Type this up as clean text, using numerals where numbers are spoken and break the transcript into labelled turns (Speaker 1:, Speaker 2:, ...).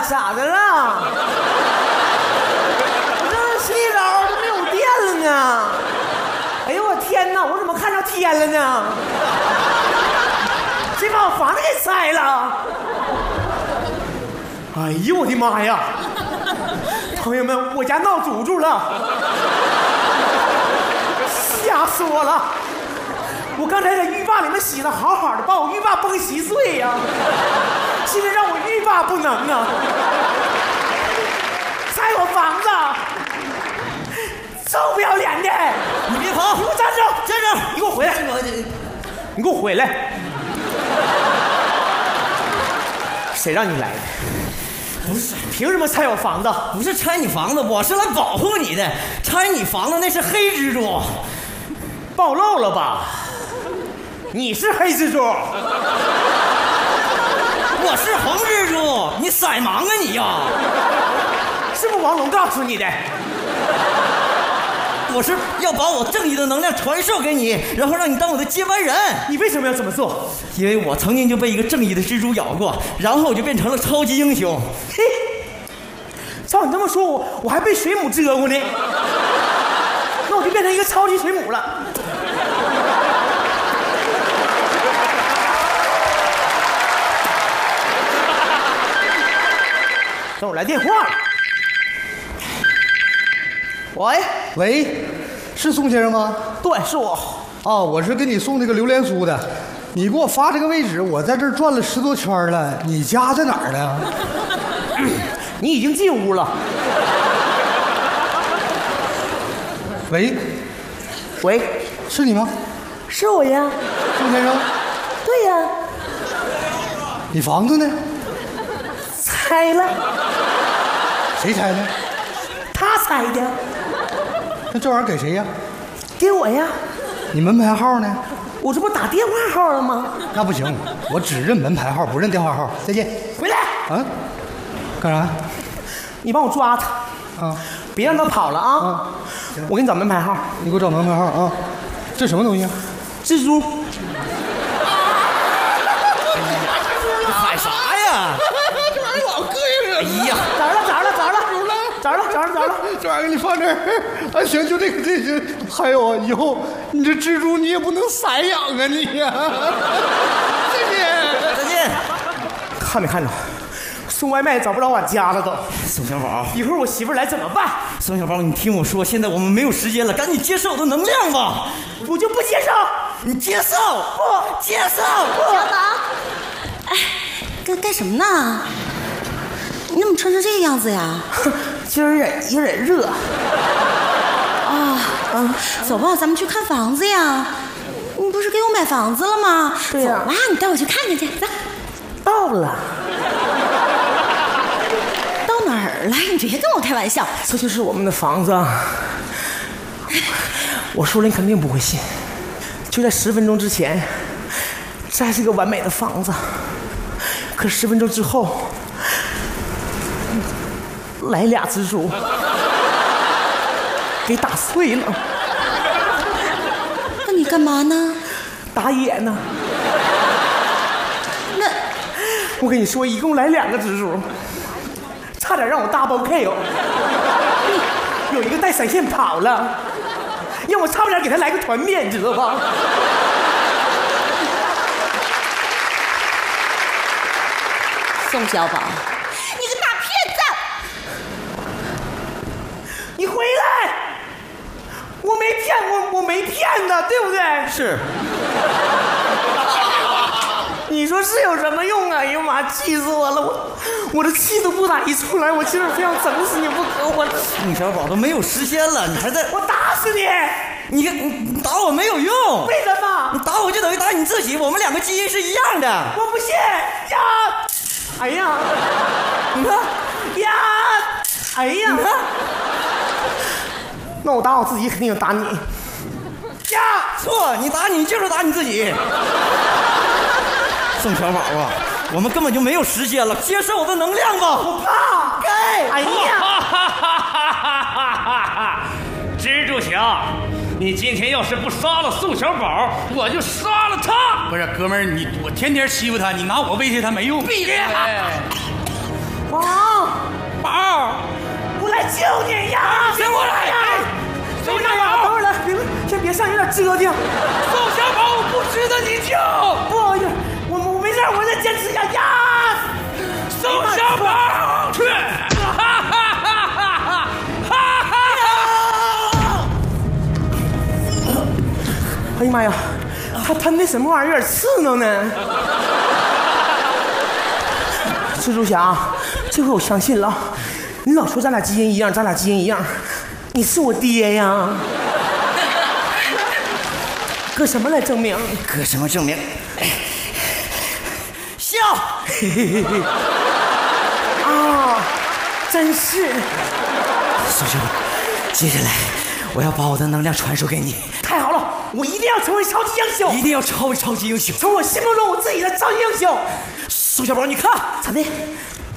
Speaker 1: 咋的了？我这洗澡都没有电了呢。哎呦我天哪，我怎么看着天了呢？谁把我房子给拆了？哎呦我的妈呀！朋友们，我家闹祖祖了，吓死我了！我刚才在浴霸里面洗的好好的，把我浴霸崩稀碎呀，现在让我欲罢不能啊！拆我房子，臭不要脸的！
Speaker 2: 你别跑！
Speaker 1: 你给我站住！站住！你给我回来！你给我回来！谁让你来的？
Speaker 2: 不是，
Speaker 1: 凭什么拆我房子？
Speaker 2: 不是拆你房子，我是来保护你的。拆你房子那是黑蜘蛛，
Speaker 1: 暴露了吧？你是黑蜘蛛，
Speaker 2: 我是红蜘蛛，你色盲啊你呀？
Speaker 1: 是不是王龙告诉你的？
Speaker 2: 我是要把我正义的能量传授给你，然后让你当我的接班人。
Speaker 1: 你为什么要这么做？
Speaker 2: 因为我曾经就被一个正义的蜘蛛咬过，然后我就变成了超级英雄。
Speaker 1: 嘿，照你这么说，我还被水母蛰过呢，那我就变成一个超级水母了。等我来电话了。
Speaker 3: 喂，是宋先生吗？
Speaker 1: 对，是我。
Speaker 3: 哦，我是给你送那个榴莲酥的。你给我发这个位置，我在这儿转了10多圈了。你家在哪儿呢？
Speaker 1: 你已经进屋了。
Speaker 3: 喂，
Speaker 1: 喂，
Speaker 3: 是你吗？
Speaker 1: 是我呀。
Speaker 3: 宋先生？
Speaker 1: 对呀。
Speaker 3: 你房子呢？
Speaker 1: 拆了。
Speaker 3: 谁拆的？
Speaker 1: 他拆的。
Speaker 3: 那这玩意儿给谁呀？
Speaker 1: 给我呀。
Speaker 3: 你门牌号呢？
Speaker 1: 我这不打电话号了吗？
Speaker 3: 那不行，我只认门牌号，不认电话号。再见。
Speaker 1: 回来。
Speaker 3: 啊？干啥？
Speaker 1: 你帮我抓他。
Speaker 3: 啊！
Speaker 1: 别让他跑了啊！我给你找门牌号。
Speaker 3: 你给我找门牌号啊！这什么东西啊？
Speaker 1: 蜘蛛。
Speaker 2: 喊啥呀？
Speaker 3: 这玩意儿老膈应人。
Speaker 2: 哎呀，
Speaker 1: 找着了，找着了，找着了，找着了，找着了，找着了。
Speaker 3: 这玩意儿给你放这儿。啊，行，就这个，这就还有啊，以后你这蜘蛛你也不能散养啊，你呀。再见，
Speaker 2: 再见。
Speaker 1: 看没看着？送外卖找不着我家了都。
Speaker 2: 宋小宝，
Speaker 1: 一会儿我媳妇来怎么办？
Speaker 2: 宋小宝，你听我说，现在我们没有时间了，赶紧接受我的能量吧。
Speaker 1: 我就不接受。
Speaker 2: 你接受？
Speaker 1: 不
Speaker 2: 接受。
Speaker 1: 不。
Speaker 4: 小宝，哎，干什么呢？你怎么穿成这个样子呀？
Speaker 1: 今儿有点热。
Speaker 4: 走吧，咱们去看房子呀。你不是给我买房子了吗？
Speaker 1: 对呀。
Speaker 4: 走吧，你带我去看看去。走。
Speaker 1: 到了。
Speaker 4: 到哪儿了？你别跟我开玩笑。
Speaker 1: 这就是我们的房子。我说了你肯定不会信。就在10分钟之前，这还是个完美的房子。可10分钟之后，来俩蜘蛛，给打碎了。
Speaker 4: 那你干嘛呢？
Speaker 1: 打野呢。
Speaker 4: 那
Speaker 1: 我跟你说，一共来2个蜘蛛，差点让我double KO。有一个带闪现跑了，让我差点给他来个团灭，你知道吧？
Speaker 4: 宋小宝，你个大骗子！
Speaker 1: 你回来！我没骗他，对不对？
Speaker 2: 是。
Speaker 1: 你说是有什么用啊？哎呀妈，气死我了！我这气都不打一处来，我今儿非要整死你不可！我
Speaker 2: 宋小宝都没有时间了，你还在？
Speaker 1: 我打死你！
Speaker 2: 你打我没有用。
Speaker 1: 为什么？
Speaker 2: 你打我就等于打你自己，我们2个基因是一样的。
Speaker 1: 我不信呀！哎呀，你看呀！哎呀，
Speaker 2: 你看，
Speaker 1: 那我打我自己，肯定有打你。呀，
Speaker 2: 错，你打你就是打你自己。宋小宝啊，我们根本就没有时间了，接受我的能量吧。
Speaker 1: 我怕。哎呀，
Speaker 5: 蜘蛛侠，你今天要是不杀了宋小宝，我就杀了他。
Speaker 6: 不是哥们儿，我天天欺负他，你拿我威胁他没用。
Speaker 5: 闭嘴！
Speaker 1: 宝，
Speaker 5: 宝，
Speaker 1: 我来救你呀！
Speaker 5: 先过来！宋小宝，
Speaker 1: 等会儿来，先别上，有点折腾。
Speaker 5: 宋小宝，我不值得你救。
Speaker 1: 不，我没事，我再坚持一下呀！
Speaker 5: 宋小宝，去！哈哈哈哈哈哈！
Speaker 1: 哎呀妈呀，他那什么玩意儿有点刺挠呢。蜘蛛侠，这回我相信了。你老说咱俩基因一样，咱俩基因一样，你是我爹呀。搁什么来证明？
Speaker 2: 搁什么证明？笑！
Speaker 1: 啊，真是。
Speaker 2: 宋小宝，接下来我要把我的能量传授给你。
Speaker 1: 太好了，我一定要成为超级英雄，
Speaker 2: 一定要成为超级英雄，
Speaker 1: 从我心目中我自己的超级英雄。
Speaker 2: 宋小宝，你看，
Speaker 1: 咋的？